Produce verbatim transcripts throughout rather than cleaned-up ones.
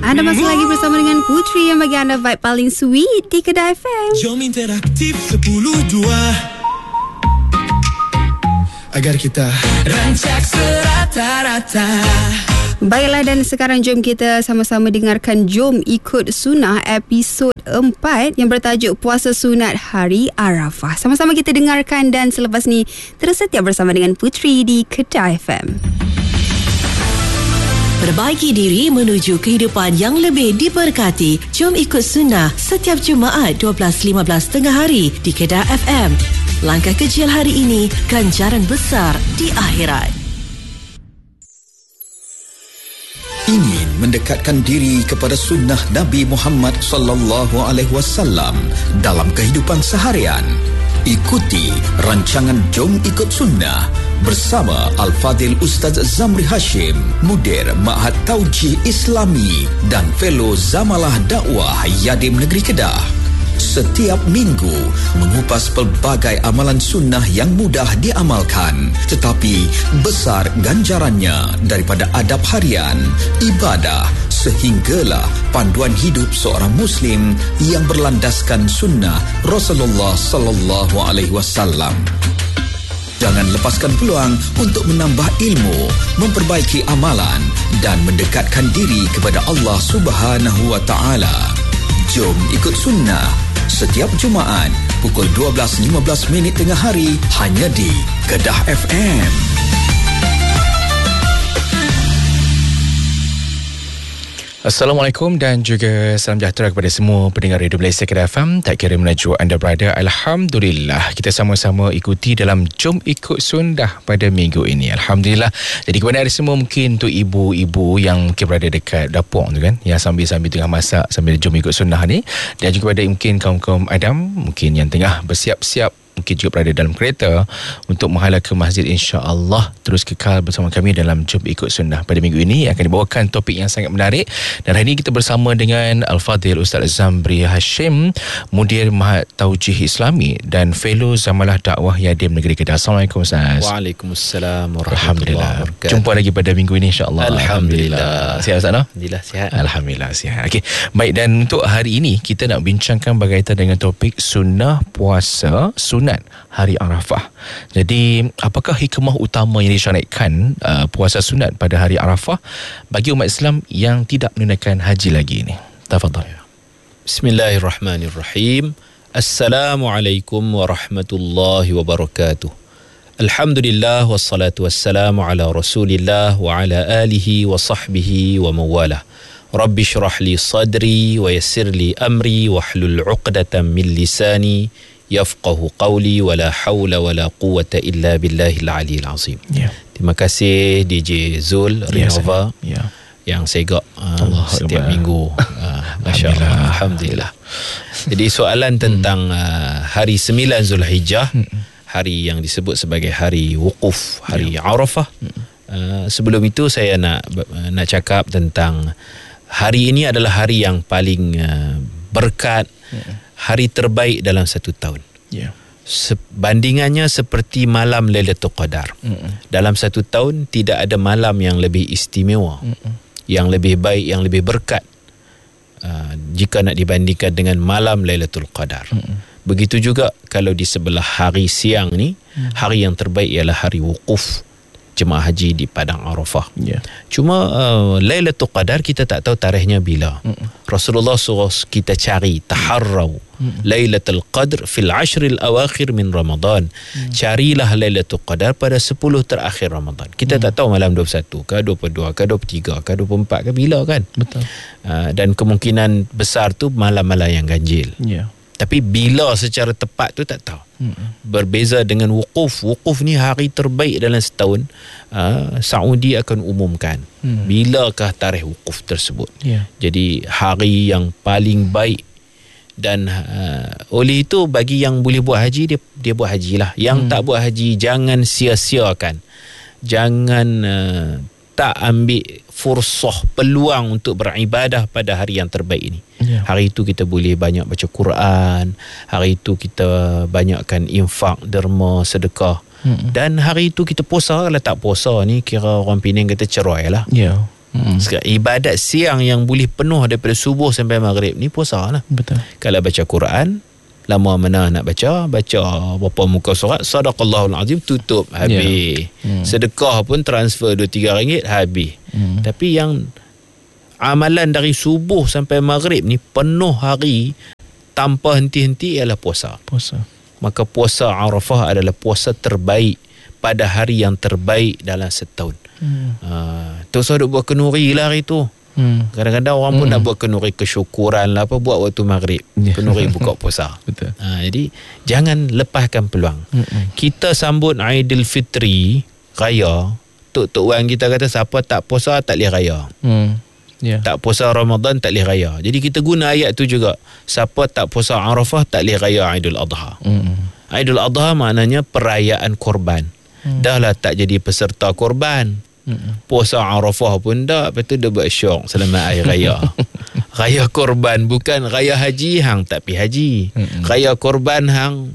Anda masih lagi bersama dengan Putri yang bagi anda vibe paling sweet di Kedah F M. Jom interaktif sepuluh dua agar kita rancak serata-rata. Baiklah, dan sekarang jom kita sama-sama dengarkan Jom Ikut Sunnah episod empat yang bertajuk Puasa Sunat Hari Arafah. Sama-sama kita dengarkan dan selepas ni terus setia bersama dengan Putri di Kedah F M. Perbaiki diri menuju kehidupan yang lebih diberkati. Jom Ikut Sunnah setiap Jumaat dua belas lima belas tengah hari di Kedah F M. Langkah kecil hari ini, ganjaran besar di akhirat. Ingin mendekatkan diri kepada sunnah Nabi Muhammad sallallahu alaihi wasallam dalam kehidupan seharian? Ikuti rancangan Jom Ikut Sunnah bersama Al-Fadhil Ustaz Zamri Hashim, Mudir Ma'had Taujih Islami dan Fellow Zamalah Dakwah Yadim Negeri Kedah. Setiap minggu mengupas pelbagai amalan sunnah yang mudah diamalkan tetapi besar ganjarannya, daripada adab harian, ibadah sehinggalah panduan hidup seorang muslim yang berlandaskan sunnah Rasulullah sallallahu alaihi wasallam. Jangan lepaskan peluang untuk menambah ilmu, memperbaiki amalan dan mendekatkan diri kepada Allah Subhanahu wa taala. Jom Ikut Sunnah setiap Jumaat pukul dua belas lima belas minit tengah hari hanya di Kedah F M. Assalamualaikum dan juga salam sejahtera kepada semua pendengar Radio Malaysia Kedah F M. Tak kira mana jua anda berada, Alhamdulillah kita sama-sama ikuti dalam Jom Ikut Sunnah pada minggu ini. Alhamdulillah. Jadi kepada anda semua, mungkin untuk ibu-ibu yang mungkin berada dekat dapur tu kan, yang sambil-sambil tengah masak sambil Jom Ikut Sunnah ni, dan juga kepada mungkin kaum-kaum Adam mungkin yang tengah bersiap-siap, mungkin juga berada dalam kereta untuk menghala ke masjid, insya-Allah terus kekal bersama kami dalam Jom Ikut Sunnah pada minggu ini yang akan dibawakan topik yang sangat menarik. Dan hari ini kita bersama dengan Al-Fadhil Ustaz Zamri Hashim, Mudir Ma'had Taujih Islami dan Fellow Zamalah Dakwah Yadim Negeri Kedah. Assalamualaikum Ustaz. Waalaikumsalam warahmatullahi wabarakatuh. Jumpa lagi pada minggu ini, insya-Allah. Alhamdulillah. Sihat Ustaz? No? Alhamdulillah sihat. Alhamdulillah sihat. Okey. Baik, dan untuk hari ini kita nak bincangkan berkaitan dengan topik sunnah puasa sunat Hari Arafah. Jadi, apakah hikmah utama yang disyariatkan uh, puasa sunat pada Hari Arafah bagi umat Islam yang tidak menunaikan haji lagi ini? Tafadhal. Bismillahirrahmanirrahim. Assalamualaikum warahmatullahi wabarakatuh. Alhamdulillah wassalatu wassalamu ala Rasulillah wa ala alihi wa sahbihi wa mawalah. Rabbi syrah li sadri wa yassir li amri wa hlul 'uqdatam min lisani yafqahu qawli wa la hawla wa la quwwata illa billahil aliyil azim. Yeah. Terima kasih D J Zul Renova yeah, yeah. yang segak uh, setiap Allah. minggu. Uh, Masya-Allah. Alhamdulillah. Jadi soalan tentang uh, hari sembilan Zulhijjah, hari yang disebut sebagai hari wukuf, hari yeah. Arafah. Uh, sebelum itu saya nak uh, nak cakap tentang hari ini adalah hari yang paling uh, berkat, yeah. hari terbaik dalam satu tahun. Yeah. Bandingannya seperti malam Lailatul Qadar. Mm-mm. Dalam satu tahun tidak ada malam yang lebih istimewa, Mm-mm. yang lebih baik, yang lebih berkat uh, jika nak dibandingkan dengan malam Lailatul Qadar. Mm-mm. Begitu juga kalau di sebelah hari siang ni, mm. hari yang terbaik ialah hari wukuf jemaah haji di Padang Arafah. Yeah. Cuma uh, Lailatul Qadar kita tak tahu tarikhnya bila. Mm. Rasulullah suruh kita cari, taharrau mm. Lailatul Qadr fil ashril awakhir min Ramadan. Mm. Carilah Lailatul Qadar pada sepuluh terakhir Ramadan. Kita mm. tak tahu malam dua puluh satu ke dua puluh dua ke dua puluh tiga ke dua puluh empat ke bila kan. Betul. Uh, dan kemungkinan besar tu malam-malam yang ganjil. Yeah. Tapi bila secara tepat tu tak tahu. Hmm. Berbeza dengan wukuf. Wukuf ni hari terbaik dalam setahun. uh, Saudi akan umumkan hmm. bilakah tarikh wukuf tersebut. Yeah. Jadi hari yang paling baik. Dan uh, oleh itu bagi yang boleh buat haji, dia, dia buat hajilah. Yang hmm. tak buat haji, jangan sia-siakan. Jangan uh, tak ambil fursah, peluang untuk beribadah pada hari yang terbaik ini. Yeah. Hari itu kita boleh banyak baca Quran, hari itu kita banyakkan infak, derma, sedekah. Mm-hmm. Dan hari itu kita puasa. Kalau tak puasa ni kira orang Penang kata cerai lah. Yeah. Hmm. Ibadat siang yang boleh penuh daripada subuh sampai maghrib ni puasa lah. Betul. Kalau baca Quran, lama mana nak baca, baca berapa muka surat, sadaqallahul azim, tutup, habis. Yeah. Hmm. Sedekah pun transfer dua tiga ringgit, habis. Hmm. Tapi yang amalan dari subuh sampai maghrib ni penuh hari tanpa henti-henti ialah puasa. Puasa. Maka puasa Arafah adalah puasa terbaik pada hari yang terbaik dalam setahun. Hmm. Uh, tu saya duk buat kenuri lah hari tu. Hmm. Kadang-kadang orang pun hmm. nak buat kenuri kesyukuran lah, apa buat waktu maghrib. Yeah. Kenuri buka puasa. Betul. Uh, jadi jangan lepaskan peluang. Hmm. Kita sambut Aidilfitri raya, tok-tok Wan kita kata siapa tak puasa tak boleh raya. Hmm. Yeah. Tak puasa Ramadan tak boleh raya. Jadi kita guna ayat tu juga. Siapa tak puasa Arafah tak boleh raya Aidul Adha. Hmm. Aidul Adha maknanya perayaan korban. Hmm. Dah lah tak jadi peserta korban. Hmm. Puasa Arafah pun dah, lepas tu dia buat syok selamat hari raya. Raya korban, bukan raya haji hang tak pergi haji. Hmm. Raya korban hang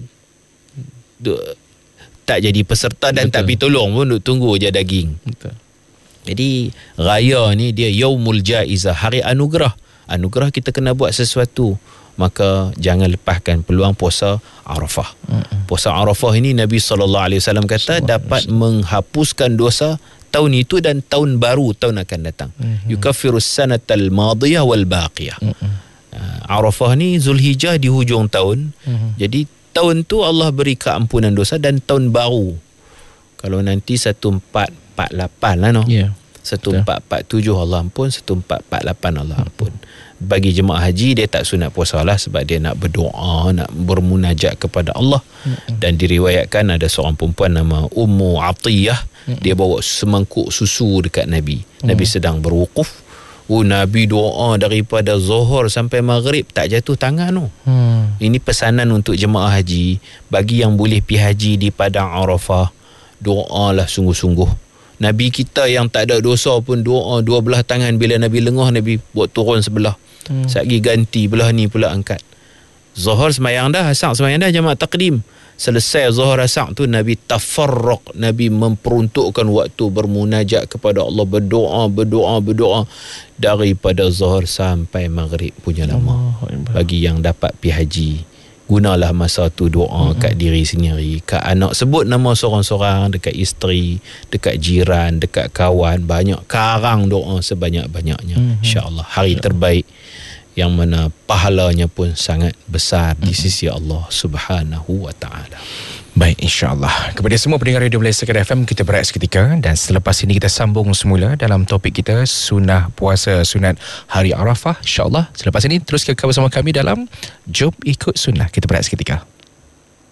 duk, tak jadi peserta dan betul. Tak pergi tolong pun duk tunggu je daging. Betul. Jadi raya ni dia Yaumul Jaizah, hari anugerah. Anugerah kita kena buat sesuatu. Maka jangan lepaskan peluang puasa Arafah. Mm-hmm. Puasa Arafah ini Nabi sallallahu alaihi wasallam kata dapat menghapuskan dosa tahun itu dan tahun baru tahun akan datang. Mm-hmm. Yukaffirus sanatal madiyah wal baqiyah. Mm-hmm. Uh, Arafah ni Zulhijjah di hujung tahun. Mm-hmm. Jadi tahun tu Allah beri keampunan dosa, dan tahun baru kalau nanti satu empat empat lapan lah no. Yeah. satu empat empat tujuh Allah ampun, satu empat empat lapan Allah ampun. Bagi jemaah haji dia tak sunat puasa lah, sebab dia nak berdoa, nak bermunajat kepada Allah. Mm-hmm. Dan diriwayatkan ada seorang perempuan nama Ummu Atiyah. Mm-hmm. Dia bawa semangkuk susu dekat Nabi. Mm-hmm. Nabi sedang berwukuf. Oh, Nabi doa daripada Zuhur sampai Maghrib tak jatuh tangan tu. Mm. Ini pesanan untuk jemaah haji. Bagi yang boleh pergi haji di Padang Arafah, doalah sungguh-sungguh. Nabi kita yang tak ada dosa pun doa dua belah tangan. Bila Nabi lengah, Nabi buat turun sebelah. Hmm. Satgi ganti belah ni pula angkat. Zuhur semayang dah, asar semayang dah, jemaah takdim. Selesai Zuhur asar tu Nabi tafarraq, Nabi memperuntukkan waktu bermunajat kepada Allah, berdoa, berdoa, berdoa daripada Zuhur sampai Maghrib punya lama. Bagi yang dapat pergi haji, gunalah masa tu doa mm-hmm. kat diri sendiri, kat anak, sebut nama seorang-seorang, dekat isteri, dekat jiran, dekat kawan, banyak karang doa sebanyak-banyaknya. Mm-hmm. InsyaAllah hari yeah. terbaik yang mana pahalanya pun sangat besar mm-hmm. di sisi Allah Subhanahu wa ta'ala. Baik, insyaAllah. Kepada semua pendengar Radio Malaysia F M, kita berehat seketika dan selepas ini kita sambung semula dalam topik kita sunnah puasa sunat hari Arafah. InsyaAllah selepas ini terus kekal bersama kami dalam Jom Ikut Sunnah. Kita berehat seketika.